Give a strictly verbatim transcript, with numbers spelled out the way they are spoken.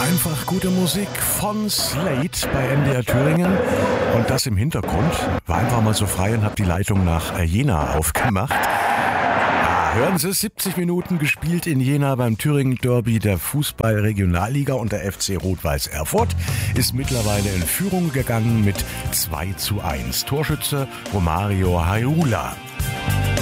Einfach gute Musik von Slate bei M D R Thüringen. Und das im Hintergrund. War einfach mal so frei und habe die Leitung nach Jena aufgemacht. Ja, hören Sie, siebzig Minuten gespielt in Jena beim Thüringen Derby der Fußball-Regionalliga und der F C Rot-Weiß Erfurt ist mittlerweile in Führung gegangen mit zwei zu eins. Torschütze Romario Haiula.